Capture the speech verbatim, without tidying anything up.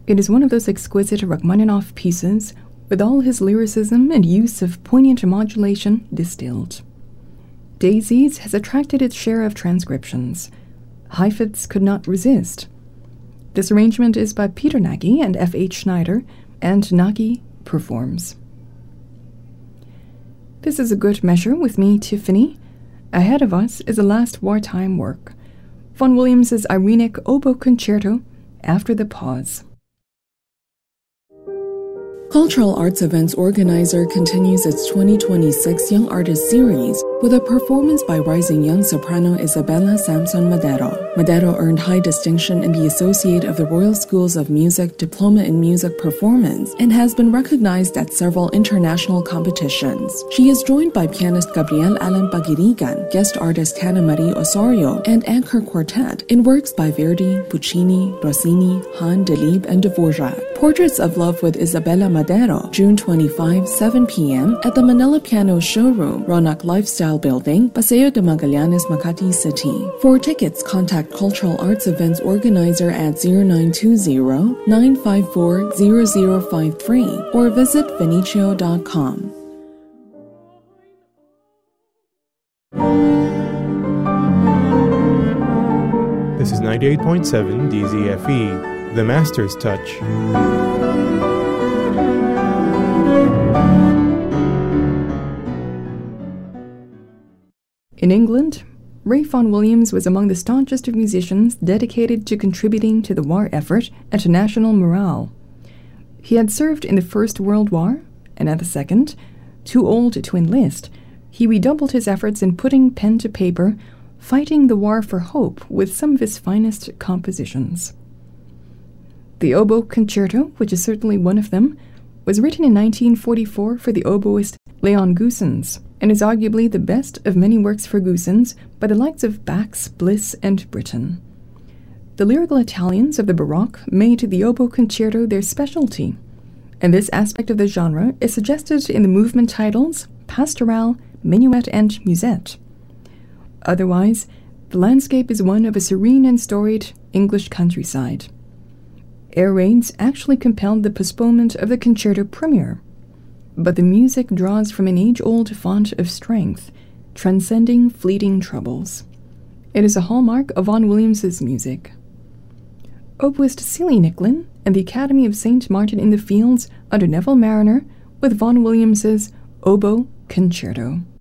It is one of those exquisite Rachmaninoff pieces with all his lyricism and use of poignant modulation distilled. Daisies has attracted its share of transcriptions. Heifetz could not resist. This arrangement is by Peter Nagy and F H Schneider, and Nagy performs. This is a good measure with me, Tiffany. Ahead of us is a last wartime work, Vaughan Williams's Irenic Oboe Concerto, After the Pause. Cultural Arts Events organizer continues its twenty twenty-six Young Artist Series with a performance by rising young soprano Isabella Samson Madero. Madero earned high distinction in the Associate of the Royal Schools of Music Diploma in Music Performance and has been recognized at several international competitions. She is joined by pianist Gabriel Alan Pagirigan, guest artist Hannah Marie Osorio, and anchor quartet in works by Verdi, Puccini, Rossini, Han, Delibes, and Dvorak. Portraits of Love with Isabella Madero, June twenty-fifth, seven p.m. at the Manila Piano Showroom, Ronak Lifestyle Building, Paseo de Magallanes, Makati City. For tickets, contact Cultural Arts Events organizer at zero nine two zero, nine five four, zero zero five three or visit Vinicio dot com. This is ninety-eight point seven D Z F E, The Master's Touch. In England, Ray Vaughan Williams was among the staunchest of musicians dedicated to contributing to the war effort and to national morale. He had served in the First World War, and at the Second, too old to enlist, he redoubled his efforts in putting pen to paper, fighting the war for hope with some of his finest compositions. The Oboe Concerto, which is certainly one of them, was written in nineteen forty-four for the oboist Leon Goossens, and is arguably the best of many works for Goossens by the likes of Bax, Bliss, and Britten. The lyrical Italians of the Baroque made the oboe concerto their specialty, and this aspect of the genre is suggested in the movement titles Pastoral, Minuet, and Musette. Otherwise, the landscape is one of a serene and storied English countryside. Air raids actually compelled the postponement of the concerto premiere, but the music draws from an age-old font of strength, transcending fleeting troubles. It is a hallmark of Vaughan Williams's music. Oboist Celia Nicklin and the Academy of Saint Martin in the Fields under Neville Marriner with Vaughan Williams's Oboe Concerto.